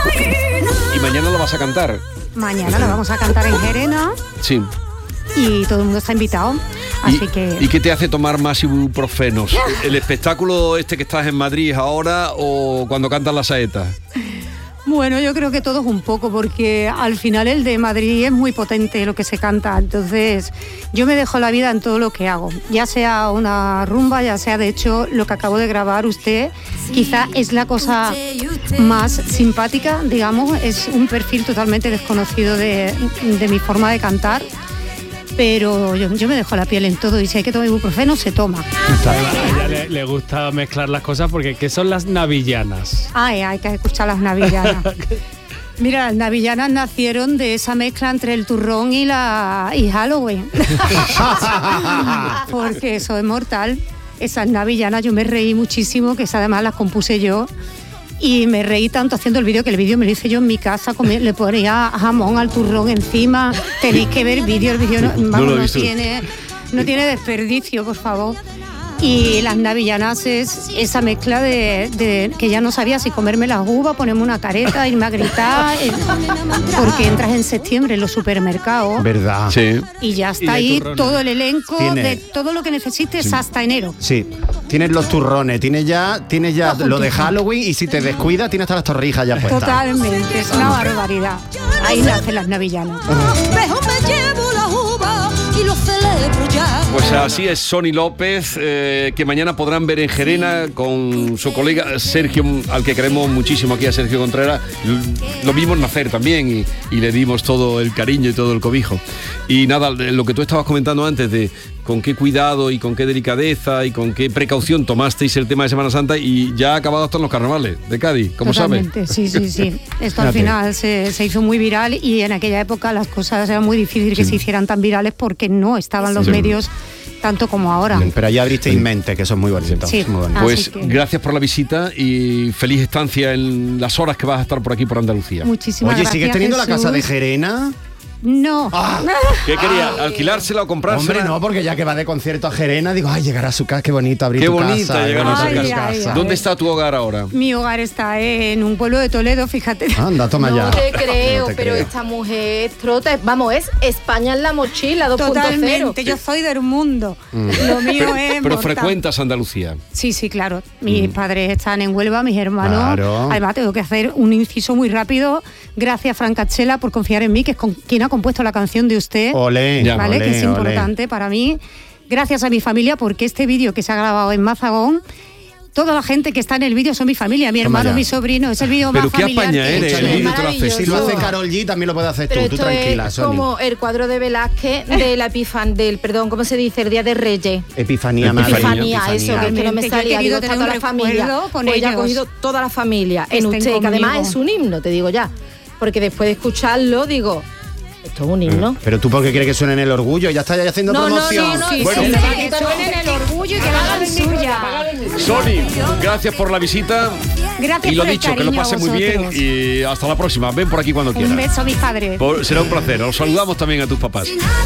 Y mañana lo vas a cantar. Mañana lo vamos a cantar en Gerena. Sí. Y todo el mundo está invitado. Así que... ¿Y qué te hace tomar más ibuprofenos? ¿El espectáculo este que estás en Madrid ahora o cuando cantas la saeta? Bueno, yo creo que todos un poco, porque al final el de Madrid es muy potente lo que se canta, entonces yo me dejo la vida en todo lo que hago, ya sea una rumba, ya sea de hecho lo que acabo de grabar usted, quizá es la cosa más simpática, digamos, es un perfil totalmente desconocido de mi forma de cantar. Pero yo me dejo la piel en todo y si hay que tomar ibuprofeno, se toma. A ella le gusta mezclar las cosas porque ¿qué son las navillanas? Ay, hay que escuchar las navillanas. Mira, las navillanas nacieron de esa mezcla entre el turrón y Halloween. Porque eso es mortal. Esas navillanas yo me reí muchísimo, que además las compuse yo. Y me reí tanto haciendo el vídeo, que el vídeo me lo hice yo en mi casa, le ponía jamón al turrón encima. Tenéis que ver el vídeo no tiene desperdicio, por favor. Y las navillanas es esa mezcla de que ya no sabía si comerme las uvas, ponerme una careta, irme a gritar, porque entras en septiembre en los supermercados. ¿Verdad? Sí. Y ya está ahí todo el elenco de todo lo que necesites hasta enero. Sí. Tienes los turrones, tienes ya lo de Halloween y si te descuidas tienes hasta las torrijas ya puestas. Totalmente, es una barbaridad. Ahí nacen las navillanas. Pues así es Sony López, que mañana podrán ver en Gerena con su colega Sergio, al que queremos muchísimo aquí, a Sergio Contreras. Lo vimos nacer también y le dimos todo el cariño y todo el cobijo. Y nada, lo que tú estabas comentando antes de con qué cuidado y con qué delicadeza y con qué precaución tomasteis el tema de Semana Santa y ya ha acabado hasta en los carnavales de Cádiz, como sabes. Sí. Esto al final se hizo muy viral y en aquella época las cosas eran muy difíciles que se hicieran tan virales porque no estaban los medios tanto como ahora. Pero allá abristeis mente, que eso es muy bonito. Sí. Muy bonito. Pues gracias por la visita y feliz estancia en las horas que vas a estar por aquí por Andalucía. Muchísimas gracias. Oye, ¿sigues teniendo Jesús. la casa de Gerena? No. ¿Qué quería? ¿Alquilársela o comprársela? Hombre, no, porque ya que va de concierto a Gerena, digo, llegar a su casa, qué bonito abrir tu casa. Qué bonita llegar a su casa. ¿Dónde está tu hogar ahora? Mi hogar está en un pueblo de Toledo, fíjate. Anda, toma ya. No te creo, pero esta mujer trota, vamos, es España en la mochila 2.0. Totalmente, yo soy del mundo. Lo mío es Pero mortal. frecuentas Andalucía. Sí, claro. Mis padres están en Huelva, mis hermanos. Claro. Además, tengo que hacer un inciso muy rápido. Gracias, Fran Cachela, por confiar en mí, que es quien ha compuesto la canción de usted. Olé, ¿vale? olé, Que es olé. importante para mí. Gracias a mi familia, porque este vídeo que se ha grabado en Mazagón, toda la gente que está en el vídeo son mi familia, mi hermano, ya. mi sobrino. Es el vídeo Pero más qué familiar apaña que he eres, hecho. el vídeo te lo haces. Si lo hace Karol G, también lo puedes hacer Pero tú esto tranquila, es Sony. como el cuadro de Velázquez de la ¿cómo se dice? El Día de Reyes. Epifanía, Epifanía, eso, que es que no me Yo he salía, querido digo, está tener toda un la familia. recuerdo con Pues ella ha ellos. cogido toda la familia en Estén usted, que además conmigo. es un himno, te digo ya. Porque después de escucharlo, digo, esto es un himno. Pero tú, ¿por qué quieres que suene en el orgullo? Ya está ya haciendo promoción. Bueno. Que suenen el orgullo y que la hagan suya. Sony, gracias por la visita. Gracias Y lo por el dicho, que lo cariño a pases muy bien vosotros. y hasta la próxima. Ven por aquí cuando quieras. Un beso a mis padres. Será un placer. Os saludamos también a tus papás.